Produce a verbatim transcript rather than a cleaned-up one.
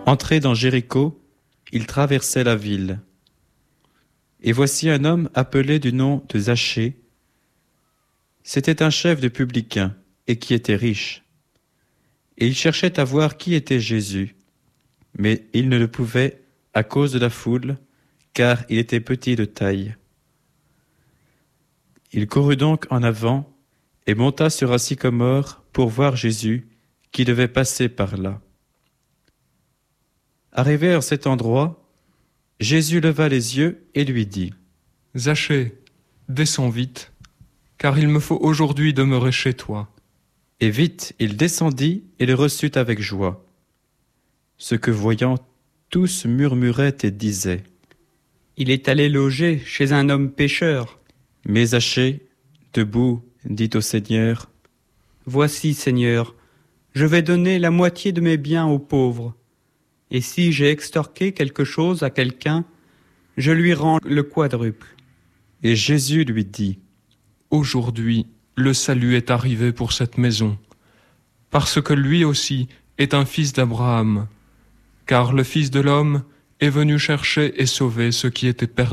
Entré dans Jéricho, il traversait la ville. Et voici un homme appelé du nom de Zachée. C'était un chef de publicains et qui était riche. Et il cherchait à voir qui était Jésus, mais il ne le pouvait à cause de la foule, car il était petit de taille. Il courut donc en avant et monta sur un sycomore pour voir Jésus qui devait passer par là. Arrivé à cet endroit, Jésus leva les yeux et lui dit : « Zachée, descends vite, car il me faut aujourd'hui demeurer chez toi. » Et vite il descendit et le reçut avec joie. Ce que voyant, tous murmuraient et disaient : « Il est allé loger chez un homme pécheur. » Mais Zachée, debout, dit au Seigneur : « Voici, Seigneur, je vais donner la moitié de mes biens aux pauvres. Et si j'ai extorqué quelque chose à quelqu'un, je lui rends le quadruple. » Et Jésus lui dit : « Aujourd'hui, le salut est arrivé pour cette maison, parce que lui aussi est un fils d'Abraham, car le Fils de l'homme est venu chercher et sauver ce qui était perdu. »